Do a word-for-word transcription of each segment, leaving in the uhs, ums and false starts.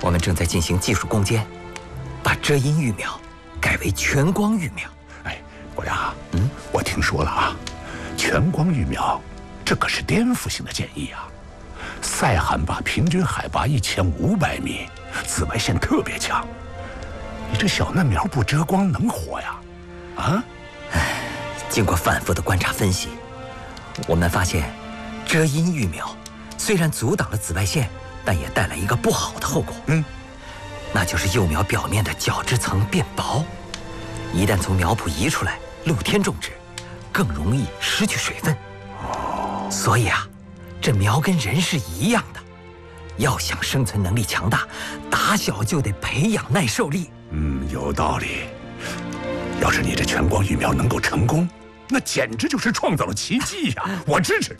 我们正在进行技术攻坚，把遮阴育苗改为全光育苗。 哎，国良，嗯，我听说了啊，全光育苗，这可是颠覆性的建议啊！塞罕坝平均海拔一千五百米，紫外线特别强，你这小嫩苗不遮光能活呀？啊？ 哎，经过反复的观察分析，我们发现，遮阴育苗虽然阻挡了紫外线，但也带来一个不好的后果。 嗯， 那就是幼苗表面的角质层变薄，一旦从苗圃移出来，露天种植，更容易失去水分。哦，所以啊，这苗跟人是一样的，要想生存能力强大，打小就得培养耐受力。 嗯，有道理。要是你这全光育苗能够成功，那简直就是创造了奇迹呀！我支持。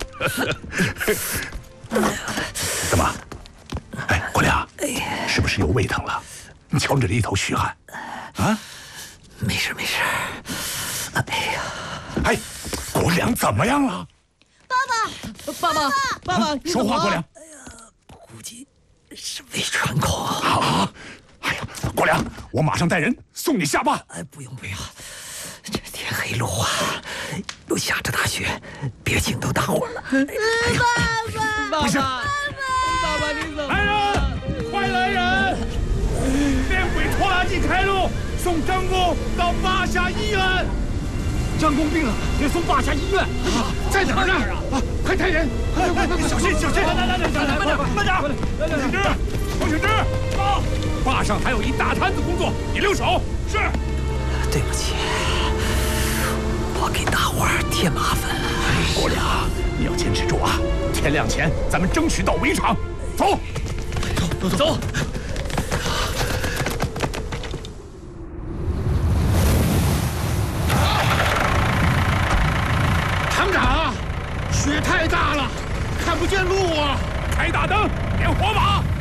怎么？哎，国良，是不是又胃疼了？你瞧你这一头虚汗，啊？ 没事没事。哎呀， 哎，国良怎么样了？ 爸爸， 爸爸，爸爸，你说话，国良。 哎呀，估计是胃穿孔。 啊！哎呀，国良，我马上带人送你下坝。 哎，不用不用，这天黑路滑，又下着大雪，别惊动大伙了。 嗯，爸爸， 爸爸，爸爸，你怎么？ 来人，快来人！变轨拖拉机开路，送张工到坝下医院。张工病了，得送坝下医院。啊，在哪儿呢？啊，快带人！快快快，小心小心！来来来来来，慢点慢点！小芝，黄小芝，到！坝上还有一大摊子工作，你留守。是。 对不起，我给大伙儿添麻烦了。 国良，你要坚持住啊！天亮前咱们争取到围场。走， 走走。 厂长，雪太大了，看不见路啊！开大灯，点火把。